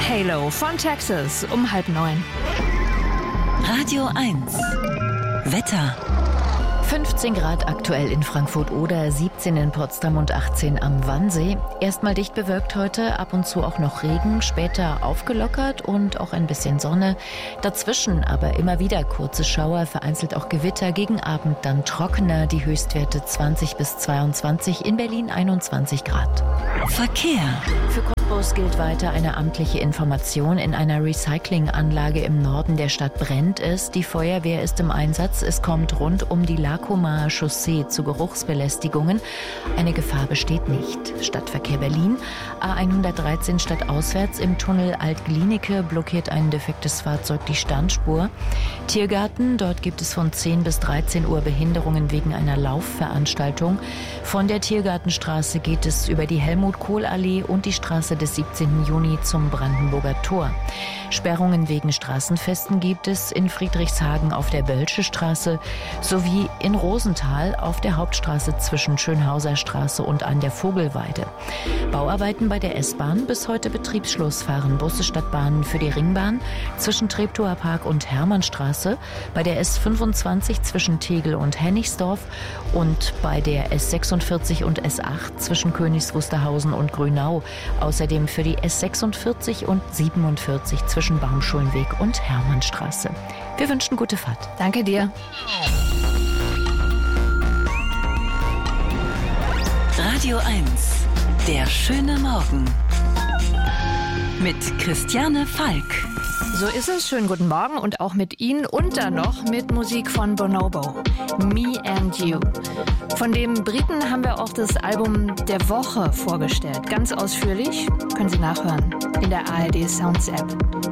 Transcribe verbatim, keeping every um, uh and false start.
Halo von Texas um halb neun. Radio eins. Wetter. fünfzehn Grad aktuell in Frankfurt-Oder, siebzehn in Potsdam und achtzehn am Wannsee. Erstmal dicht bewölkt heute, ab und zu auch noch Regen, später aufgelockert und auch ein bisschen Sonne. Dazwischen aber immer wieder kurze Schauer, vereinzelt auch Gewitter, gegen Abend dann trockener, die Höchstwerte zwanzig bis zweiundzwanzig, in Berlin einundzwanzig Grad. Verkehr. Für Cottbus gilt weiter eine amtliche Information. In einer Recyclinganlage im Norden der Stadt brennt es. Die Feuerwehr ist im Einsatz. Es kommt rund um die Lakomaer Chaussee zu Geruchsbelästigungen. Eine Gefahr besteht nicht. Stadtverkehr Berlin. A hundertdreizehn stadtauswärts im Tunnel Alt-Glienicke blockiert ein defektes Fahrzeug die Standspur. Tiergarten, dort gibt es von zehn bis dreizehn Uhr Behinderungen wegen einer Laufveranstaltung. Von der Tiergartenstraße geht es über die Helmut-Kohl-Allee und die Straße des siebzehnten Juni zum Brandenburger Tor. Sperrungen wegen Straßenfesten gibt es in Friedrichshagen auf der Bölsche Straße sowie in Rosenthal auf der Hauptstraße zwischen Schönhauser Straße und an der Vogelweide. Bauarbeiten bei der S-Bahn, bis heute Betriebsschluss, fahren Busse statt Bahnen für die Ringbahn zwischen Treptower Park und Hermannstraße, bei der S fünfundzwanzig zwischen Tegel und Hennigsdorf und bei der S sechsundvierzig und S acht zwischen Königs Wusterhausen und Grünau. Außerdem für die S sechsundvierzig und siebenundvierzig zwischen Baumschulenweg und Hermannstraße. Wir wünschen gute Fahrt. Danke dir. Radio eins. Der schöne Morgen. Mit Christiane Falk. So ist es. Schönen guten Morgen und auch mit Ihnen und dann noch mit Musik von Bonobo. Me and You. Von dem Briten haben wir auch das Album der Woche vorgestellt. Ganz ausführlich. Können Sie nachhören in der A R D Sounds App.